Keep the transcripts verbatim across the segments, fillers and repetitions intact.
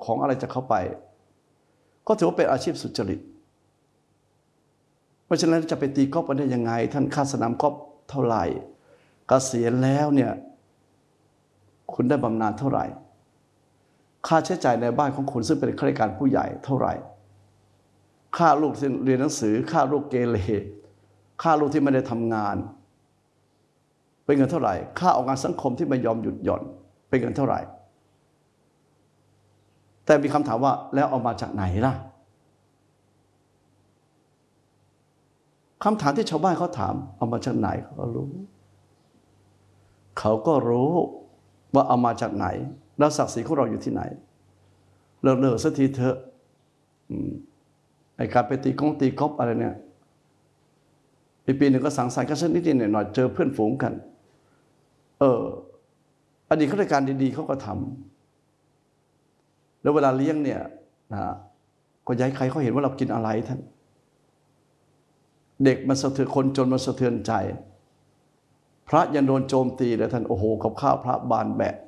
ของอะไรจากเขาไปก็ถือว่าเป็นอาชีพสุจริตเพราะฉะนั้นจะไปตีกอล์ฟกันได้ยังไงท่านค่าสนามกอล์ฟเท่าไหร่เกษียณแล้วเนี่ยคุณได้บำนาญเท่าไหร่ค่าใช้จ่ายในบ้านของคุณซึ่งเป็นข้าราชการผู้ใหญ่เท่าไหร่ค่าลูกเรียนหนังสือค่าลูกเกเรค่าลูกที่ไม่ได้ทำงานเป็นเงินเท่าไหร่ค่าออกงานสังคมที่ไม่ยอมหยุดหย่อนเป็นเงินเท่าไหร่แต่มีคำถามว่าแล้วเอามาจากไหนล่ะคำถามที่ชาวบ้านเขาถามเอามาจากไหนเขาก็รู้เขาก็รู้ว่าเอามาจากไหนแล้วศักดิ์ศรีของเราอยู่ที่ไหนเลิกเลิกสักทีเถอะไอ้การไปตีกงตีก๊อปอะไรเนี่ยปีปีหนึ่งก็สังสรรค์กันสักนิดๆหน่อยๆเจอเพื่อนฝูงกันเอออดีตข้าราชการดีๆเขาก็ทำแล้วเวลาเลี้ยงเนี่ยนะก็ย้ายใครเขาเห็นว่าเรากินอะไรท่านเด็กมันสะเทือนคนจนมันสะเทือนใจพระยังโดนโจมตีเลยท่านโอ้โหกับข้าวพระบานแบะ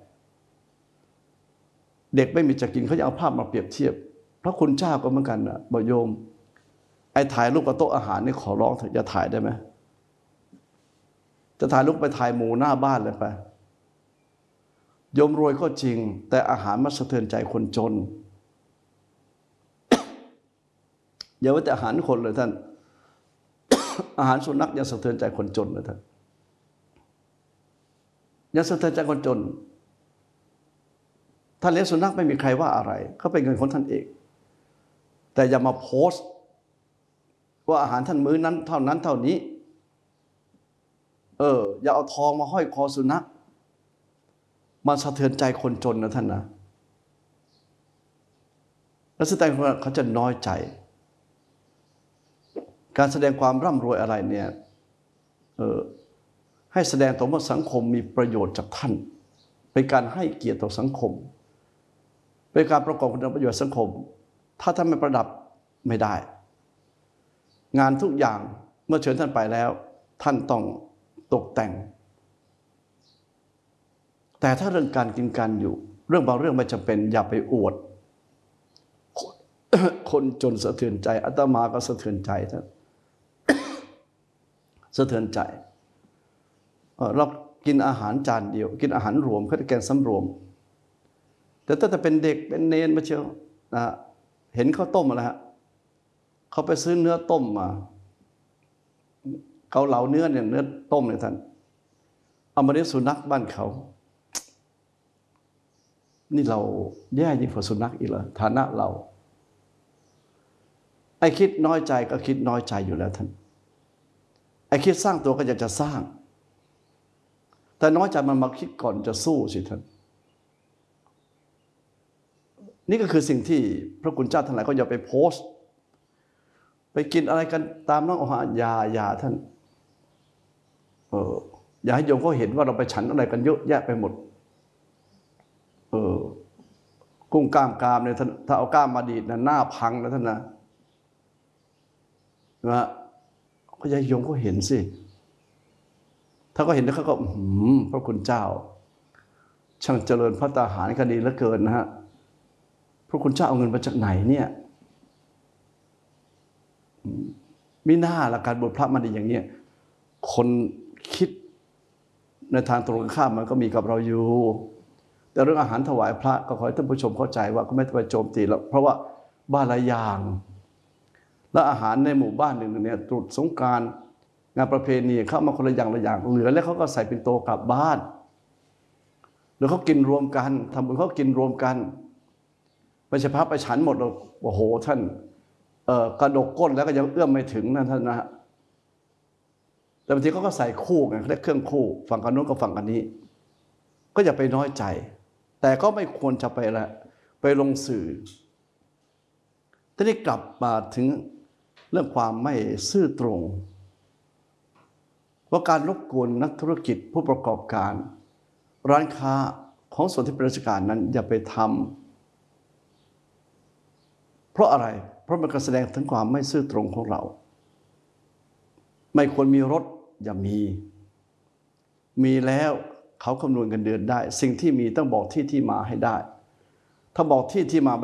เด็กไม่มีจะกินเขาจะเอาภาพมาเปรียบเทียบพระคุณเจ้าก็เหมือนกันนะบอกโยมไอ้ถ่ายรูปกับโต๊ะอาหารนี่ขอร้องเถอะจะถ่ายได้ไหมจะถ่ายรูปไปถ่ายหมูหน้าบ้านเลยไปโยมรวยก็จริงแต่อาหารมันสะเทือนใจคนจนอย่าว่าแต่อาหารคนเลยท่านอาหารสุนัขยังสะเทือนใจคนจนเลยท่านยังสะเทือนใจคนจนท่านเลี้ยงสุนัขไม่มีใครว่าอะไรเขาเป็นเงินของท่านเองแต่อย่ามาโพสต์ว่าอาหารท่านมื้อนั้นเท่านั้นเท่านี้เอออย่าเอาทองมาห้อยคอสุนัขมาสะเทือนใจคนจนนะท่านนะแล้วแสดงว่าเขาจะน้อยใจการแสดงความร่ำรวยอะไรเนี่ยเออให้แสดงต่อว่าสังคมมีประโยชน์จากท่านเป็นการให้เกียรติต่อสังคมเป็นการประกอบคุณประโยชน์สังคมถ้าท่านไม่ประดับไม่ได้งานทุกอย่างเมื่อเชิญท่านไปแล้วท่านต้องตกแต่งแต่ถ้าเรื่องการกินการอยู่เรื่องบางเรื่องไม่จำเป็นอย่าไปอวดคนจนสะเทือนใจอาตมาก็สะเทือนใจท่านสะเทือนใจเรากินอาหารจานเดียวกินอาหารรวมเขาจะแกงสำรวมแต่ถ้าจะเป็นเด็กเป็นเนนมาเชียวนะเห็นข้าวต้มอะไรฮะเขาไปซื้อเนื้อต้มมาเกาเหลาเนื้อเนี่ยเนื้อต้มเนี่ยท่านเอามาเลี้ยงสุนัขบ้านเขานี่เราแย่ยิ่งกว่าสุนัขอีกเหรอฐานะเราไอ้คิดน้อยใจก็คิดน้อยใจอยู่แล้วท่านไอ้คิดสร้างตัวก็อยากจะสร้างแต่น้อยใจมันมาคิดก่อนจะสู้สิท่านนี่ก็คือสิ่งที่พระคุณเจ้าทั้งหลายก็อย่าไปโพสต์ไปกินอะไรกันตามน้องอาหารยายาท่านเอออย่าให้โยมเขาเห็นว่าเราไปฉันอะไรกันเยอะแยะไปหมดเออกุ้งกล้ามกรามเนี่ยท่านถ้าเอากล้ามมาดีดนะหน้าพังนะท่านนะนะก็อย่าให้โยมเขาเห็นสิถ้าเขาเห็นแล้วเขาก็พระคุณเจ้าช่างเจริญพระตาหารคดีเหลือเกินนะฮะพระคุณเจ้าเอาเงินมาจากไหนเนี่ยมิน่าละการบวชพระมันดีอย่างนี้คนคิดในทางตรงข้ามมันก็มีกับเราอยู่แต่เรื่องอาหารถวายพระก็ขอให้ท่านผู้ชมเข้าใจว่าก็ไม่ต้องไปโจมตีแล้วเพราะว่าบ้านละอย่างและอาหารในหมู่บ้านหนึ่งเนี่ยตรุษสงกรานต์งานประเพณีเข้ามาคนละอย่างละอย่างเหลือแล้วเขาก็ใส่เป็นโตกลับบ้านหรือเขากินรวมกันทำบุญเขากินรวมกันไม่ใช่พระไปฉันหมดเลยโอ้โหท่านกระดกก้นแล้วก็ยังเอื้อมไม่ถึงนะท่านนะแต่บางทีเขาก็ใส่คู่ไงเขาเรียกเครื่องคู่ฝั่งกันโน้นกับฝั่งกันนี้ก็อย่าไปน้อยใจแต่ก็ไม่ควรจะไปละไปลงสื่อทีนี้กลับมาถึงเรื่องความไม่ซื่อตรงว่าการรบกวนนักธุรกิจผู้ประกอบการร้านค้าของส่วนที่เป็นราชการนั้นอย่าไปทำเพราะอะไรเพราะมันก็แสดงถึงความไม่ซื่อตรงของเราไม่ควรมีรถอย่ามีมีแล้วเขาคำนวณกันเดือนได้สิ่งที่มีต้องบอกที่ที่มาให้ได้ถ้าบอกที่ที่มา